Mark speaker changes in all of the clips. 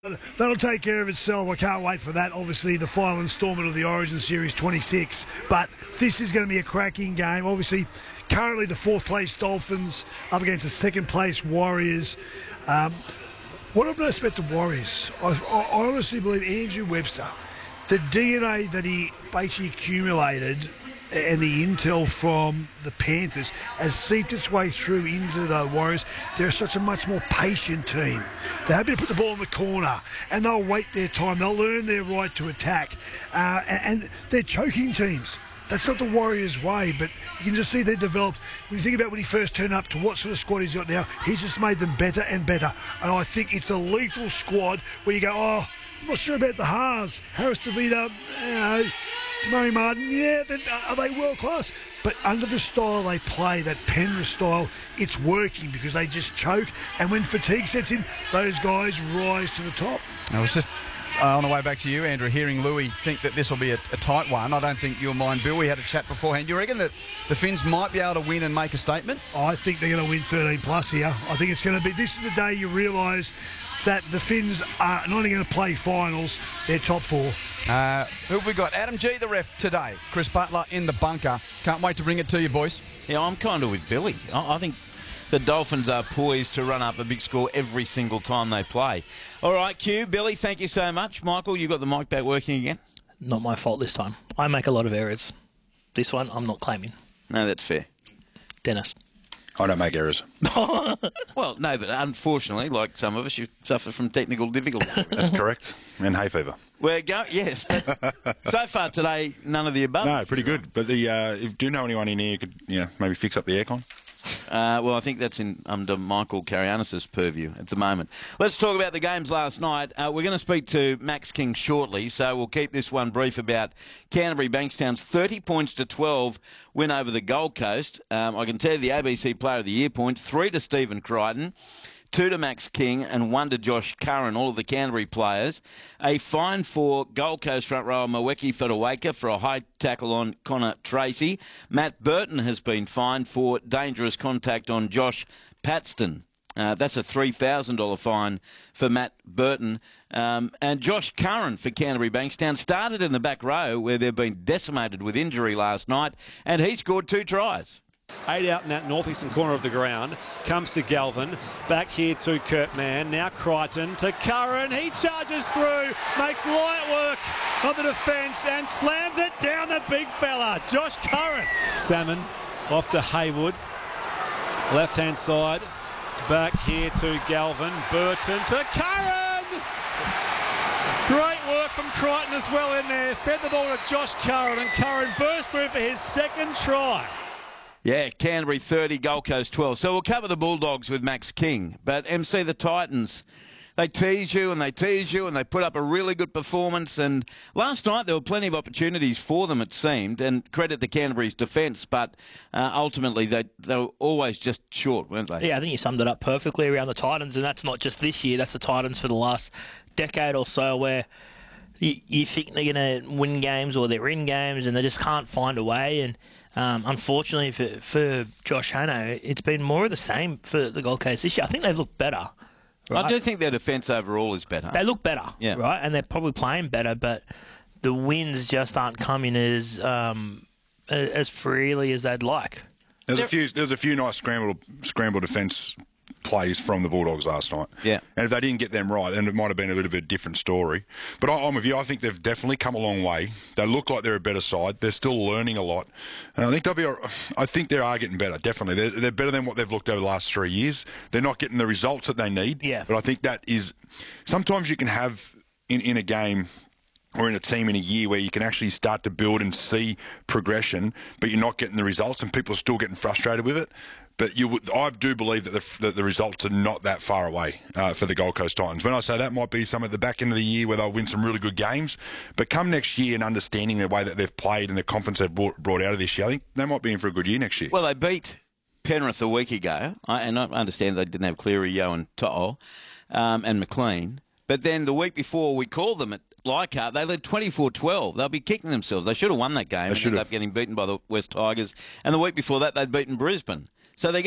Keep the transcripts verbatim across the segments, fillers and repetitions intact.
Speaker 1: That'll take care of itself. I can't wait for that. Obviously, the final instalment of the Origin Series twenty-six. But this is going to be a cracking game. Obviously, currently the fourth place Dolphins up against the second place Warriors. Um, what I've noticed about the Warriors, I, I honestly believe Andrew Webster, the D N A that he basically accumulated and the intel from the Panthers has seeped its way through into the Warriors. They're such a much more patient team. They're happy to put the ball in the corner and they'll wait their time. They'll learn their right to attack. Uh, and, and they're choking teams. That's not the Warriors' way, but you can just see they've developed. When you think about when he first turned up to what sort of squad he's got now, he's just made them better and better. And I think it's a lethal squad where you go, oh, I'm not sure about the halves. Harris DeVito, you know, Murray Martin, yeah, then are they world class? But under the style they play, that Penrith style, it's working because they just choke. And when fatigue sets in, those guys rise to the top.
Speaker 2: I was just uh, on the way back to you, Andrew, hearing Louis think that this will be a, a tight one. I don't think you'll mind, Bill. We had a chat beforehand. Do you reckon that the Finns might be able to win and make a statement?
Speaker 1: I think they're going to win thirteen plus here. I think it's going to be, this is the day you realise that the Finns are not only going to play finals, they're top four.
Speaker 2: Uh, who have we got? Adam G, the ref, today. Chris Butler in the bunker. Can't wait to bring it to you, boys.
Speaker 3: Yeah, I'm kind of with Billy. I, I think the Dolphins are poised to run up a big score every single time they play. All right, Q, Billy, thank you so much. Michael, you got the mic back working again?
Speaker 4: Not my fault this time. I make a lot of errors. This one, I'm not claiming.
Speaker 3: No, that's fair.
Speaker 4: Dennis.
Speaker 5: I don't make errors.
Speaker 3: Well, no, but unfortunately, like some of us, you suffer from technical difficulties.
Speaker 5: That's correct. And hay fever.
Speaker 3: We're going, yes. But so far today, none of the above.
Speaker 5: No, pretty good. But the uh, if, do you know anyone in here who could, you know, maybe fix up the aircon?
Speaker 3: Uh, well, I think that's in under Michael Carianis' purview at the moment. Let's talk about the games last night. Uh, we're going to speak to Max King shortly, so we'll keep this one brief about Canterbury Bankstown's thirty points to twelve win over the Gold Coast. Um, I can tell you the A B C Player of the Year points, three to Stephen Crichton, two to Max King and one to Josh Curran, all of the Canterbury players. A fine for Gold Coast front rower Mweki Fedawaka for a high tackle on Connor Tracy. Matt Burton has been fined for dangerous contact on Josh Paxton. Uh, that's a three thousand dollars fine for Matt Burton. Um, and Josh Curran for Canterbury Bankstown started in the back row where they've been decimated with injury last night, and he scored two tries.
Speaker 6: Eight out in that northeastern corner of the ground. Comes to Galvin. Back here to Kurt Mann. Now Crichton to Curran. He charges through. Makes light work of the defence and slams it down the big fella. Josh Curran. Salmon off to Haywood. Left hand side. Back here to Galvin. Burton to Curran. Great work from Crichton as well in there. Fed the ball to Josh Curran, and Curran burst through for his second try.
Speaker 3: Yeah, Canterbury thirty, Gold Coast twelve. So we'll cover the Bulldogs with Max King. But M C, the Titans, they tease you and they tease you and they put up a really good performance. And last night there were plenty of opportunities for them, it seemed. And credit to Canterbury's defence, but uh, ultimately they, they were always just short, weren't they?
Speaker 4: Yeah, I think you summed it up perfectly around the Titans. And that's not just this year, that's the Titans for the last decade or so, where you, you think they're going to win games or they're in games and they just can't find a way. And Um, unfortunately for, for Josh Hano, it's been more of the same for the Gold Coast this year. I think they've looked better. Right?
Speaker 3: I do think their defence overall is better.
Speaker 4: They look better,
Speaker 3: yeah.
Speaker 4: right? And they're probably playing better, but the wins just aren't coming as um, as freely as they'd like.
Speaker 5: There's a few. There's a few nice scramble scramble defence plays from the Bulldogs last night.
Speaker 3: Yeah.
Speaker 5: And if they didn't get them right, then it might have been a bit of a different story. But I, I'm with you. I think they've definitely come a long way. They look like they're a better side. They're still learning a lot. And I think they'll be. I think they are getting better. Definitely, they're, they're better than what they've looked over the last three years. They're not getting the results that they need.
Speaker 4: Yeah.
Speaker 5: But I think that is. Sometimes you can have in in a game or in a team in a year where you can actually start to build and see progression, but you're not getting the results, and people are still getting frustrated with it. But you, would, I do believe that the, that the results are not that far away uh, for the Gold Coast Titans. When I say that, might be some at the back end of the year where they'll win some really good games. But come next year and understanding the way that they've played and the confidence they've brought, brought out of this year, I think they might be in for a good year next year.
Speaker 3: Well, they beat Penrith a week ago, and I understand they didn't have Cleary, Yeo and To'o um, and McLean. But then the week before we called them at Leichhardt, they led twenty-four twelve. They'll be kicking themselves. They should have won that game.
Speaker 5: They
Speaker 3: and
Speaker 5: should
Speaker 3: ended
Speaker 5: have.
Speaker 3: up getting beaten by the West Tigers. And the week before that, they'd beaten Brisbane. So they're getting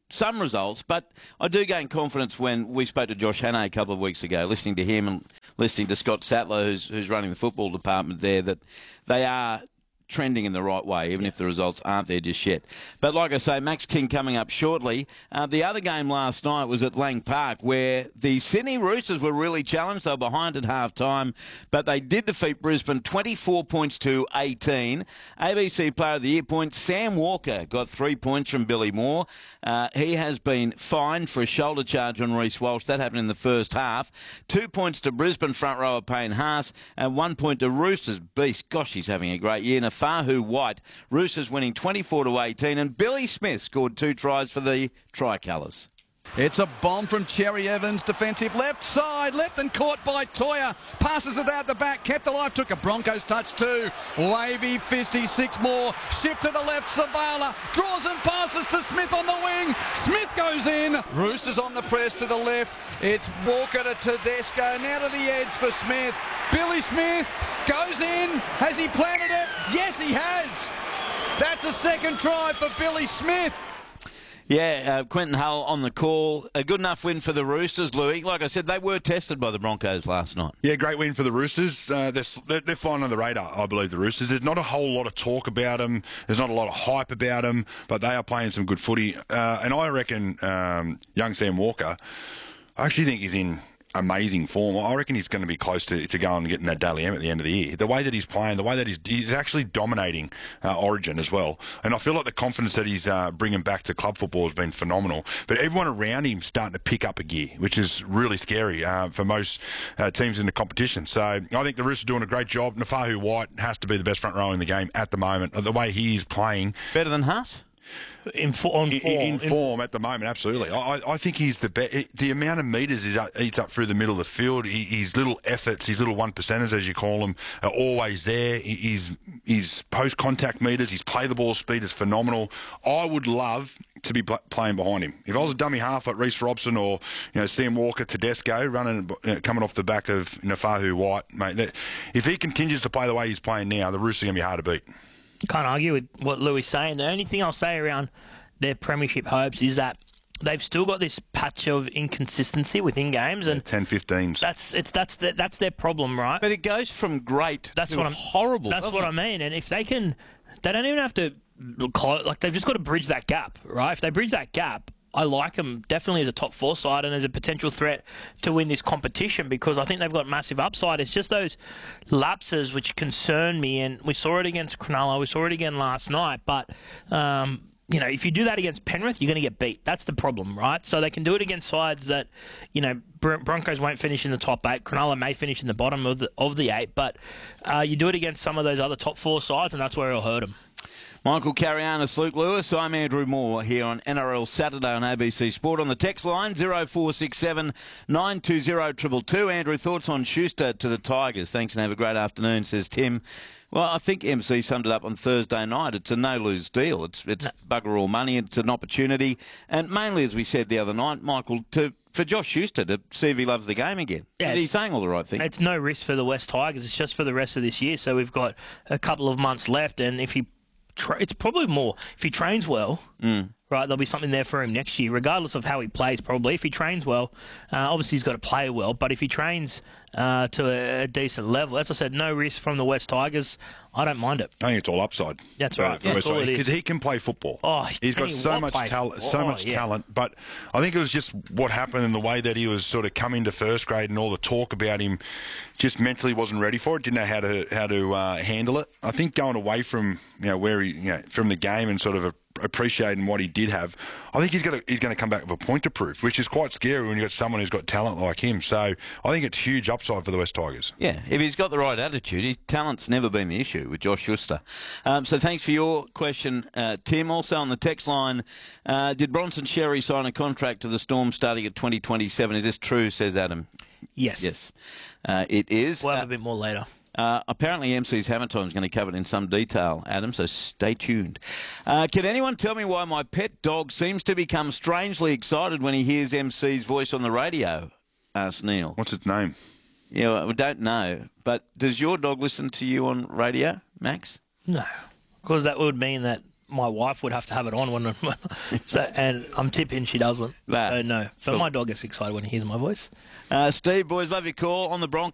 Speaker 3: some results, but I do gain confidence when we spoke to Josh Hannay a couple of weeks ago, listening to him and listening to Scott Sattler, who's, who's running the football department there, that they are trending in the right way, even if the results aren't there just yet. But like I say, Max King coming up shortly. Uh, the other game last night was at Lang Park, where the Sydney Roosters were really challenged. They were behind at half-time, but they did defeat Brisbane twenty-four points to eighteen. A B C Player of the Year points, Sam Walker got three points from Billy Moore. Uh, he has been fined for a shoulder charge on Reece Walsh. That happened in the first half. Two points to Brisbane front rower Payne Haas, and one point to Roosters. Beast, gosh, he's having a great year. Fahu White, Roosters winning twenty-four to eighteen, and Billy Smith scored two tries for the Tricolours.
Speaker 2: It's a bomb from Cherry Evans, defensive left side, left and caught by Toya. Passes it out the back, kept alive, took a Broncos touch too. Wavy, fisty, six more. Shift to the left, Zavala draws and passes to Smith on the wing. Smith goes in. Roosters on the press to the left. It's Walker to Tedesco, now to the edge for Smith. Billy Smith goes in. Has he planted it? Yes, he has. That's a second try for Billy Smith.
Speaker 3: Yeah, uh, Quentin Hull on the call. A good enough win for the Roosters, Louis. Like I said, they were tested by the Broncos last night.
Speaker 5: Yeah, great win for the Roosters. Uh, they're, they're flying on the radar, I believe, the Roosters. There's not a whole lot of talk about them. There's not a lot of hype about them, but they are playing some good footy. Uh, and I reckon um, young Sam Walker, I actually think he's in amazing form. I reckon he's going to be close to, to going and getting that Dally M at the end of the year. The way that he's playing, the way that he's, he's actually dominating uh, Origin as well. And I feel like the confidence that he's uh, bringing back to club football has been phenomenal. But everyone around him starting to pick up a gear, which is really scary uh, for most uh, teams in the competition. So I think the Roosters are doing a great job. Nafahu White has to be the best front row in the game at the moment. The way he is playing.
Speaker 3: Better than Haas?
Speaker 4: In, for, on
Speaker 5: in,
Speaker 4: form.
Speaker 5: in form at the moment, absolutely. I, I think he's the best. The amount of metres he's up, he's up through the middle of the field, he, his little efforts, his little one percenters, as you call them, are always there. He, his his post contact metres, his play the ball speed is phenomenal. I would love to be pl- playing behind him. If I was a dummy half like Reece Robson or you know Sam Walker, Tedesco, running you know, coming off the back of Nafahu White, mate. That, if he continues to play the way he's playing now, the Roosters are going to be hard to beat.
Speaker 4: Can't argue with what Louis is saying. The only thing I'll say around their premiership hopes is that they've still got this patch of inconsistency within games, and
Speaker 5: ten fifteens.
Speaker 4: That's it's that's the, that's their problem, right?
Speaker 3: But it goes from great
Speaker 4: that's
Speaker 3: to
Speaker 4: what I'm,
Speaker 3: horrible.
Speaker 4: That's what
Speaker 3: it?
Speaker 4: I mean. And if they can, they don't even have to like they've just got to bridge that gap, right? If they bridge that gap, I like them definitely as a top four side and as a potential threat to win this competition because I think they've got massive upside. It's just those lapses which concern me, and we saw it against Cronulla, we saw it again last night. But um, you know, if you do that against Penrith, you're going to get beat. That's the problem, right? So they can do it against sides that, you know, Bron- Broncos won't finish in the top eight. Cronulla may finish in the bottom of the of the eight, but uh, you do it against some of those other top four sides, and that's where it'll hurt them.
Speaker 3: Michael Carianis, Luke Lewis. I'm Andrew Moore here on N R L Saturday on A B C Sport. On the text line, zero four six seven nine two zero two two two. Andrew, thoughts on Schuster to the Tigers? Thanks and have a great afternoon, says Tim. Well, I think M C summed it up on Thursday night. It's a no-lose deal. It's it's bugger all money. It's an opportunity. And mainly, as we said the other night, Michael, to for Josh Schuster to see if he loves the game again.
Speaker 4: Yeah,
Speaker 3: He's saying all the right things.
Speaker 4: It's no risk for the West Tigers. It's just for the rest of this year. So we've got a couple of months left, and if he Tra- it's probably more if he trains well, mm. right? There'll be something there for him next year, regardless of how he plays. Probably if he trains well, uh, obviously he's got to play well. But if he trains uh, to a, a decent level, as I said, no risk from the West Tigers. I don't mind it.
Speaker 5: I think it's all upside.
Speaker 4: That's right.
Speaker 5: For
Speaker 4: That's
Speaker 5: West
Speaker 4: all it is.
Speaker 5: Because he can play football.
Speaker 4: Oh,
Speaker 5: he's got so much talent. So
Speaker 4: oh,
Speaker 5: much
Speaker 4: yeah.
Speaker 5: talent. But I think it was just what happened in the way that he was sort of coming to first grade and all the talk about him. Just mentally wasn't ready for it. Didn't know how to how to uh, handle it. I think going away from you know where he you know from the game and sort of a, appreciating what he did have, I think he's going to he's going to come back with a point to prove, which is quite scary when you've got someone who's got talent like him. So I think it's huge upside for the West Tigers.
Speaker 3: Yeah, if he's got the right attitude, his talent's never been the issue with Josh Schuster. Um, so thanks for your question, uh, Tim. Also on the text line, uh, did Bronson Xerri sign a contract to the Storm starting at twenty twenty-seven? Is this true, says Adam?
Speaker 4: Yes.
Speaker 3: Yes, uh, it is.
Speaker 4: We'll have
Speaker 3: uh,
Speaker 4: a bit more later.
Speaker 3: Uh, apparently M C's Hammer Time is going to cover it in some detail, Adam, so stay tuned. Uh, can anyone tell me why my pet dog seems to become strangely excited when he hears M C's voice on the radio? Asked Neil.
Speaker 5: What's its name?
Speaker 3: Yeah, well, we don't know. But does your dog listen to you on radio, Max?
Speaker 4: No, because that would mean that my wife would have to have it on when, so, and I'm tipping she doesn't.
Speaker 3: Nah.
Speaker 4: So no. But
Speaker 3: Cool.
Speaker 4: my dog gets excited when he hears my voice.
Speaker 3: Uh, Steve, boys, love your call on the Broncos.